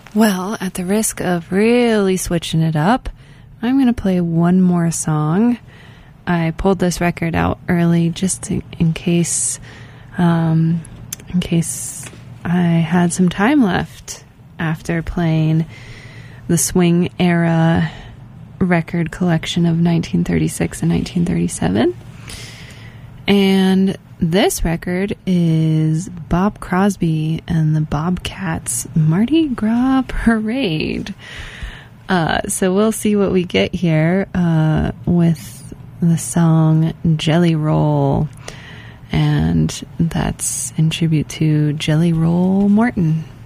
Well, at the risk of really switching it up, I'm going to play one more song. I pulled this record out early just in case I had some time left after playing the swing era record collection of 1936 and 1937. And this record is Bob Crosby and the Bobcats' Mardi Gras Parade. So we'll see what we get here with the song Jelly Roll. And that's in tribute to Jelly Roll Morton.